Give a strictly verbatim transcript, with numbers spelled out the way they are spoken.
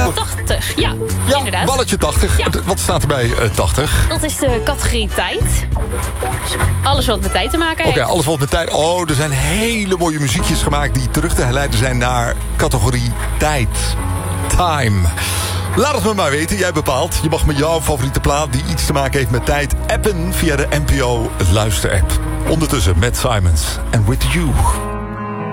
balletje tachtig. Ja, ja, inderdaad. Balletje tachtig. Ja. Wat staat erbij, uh, tachtig? Dat is de categorie tijd. Alles wat met tijd te maken heeft. Oké, okay, alles wat met tijd... Oh, er zijn hele mooie muziekjes gemaakt... die terug te herleiden zijn naar categorie tijd. Time. Laat het me maar weten, jij bepaalt. Je mag met jouw favoriete plaat die iets te maken heeft met tijd... appen via de N P O Luister-app. Ondertussen met Simons en With You.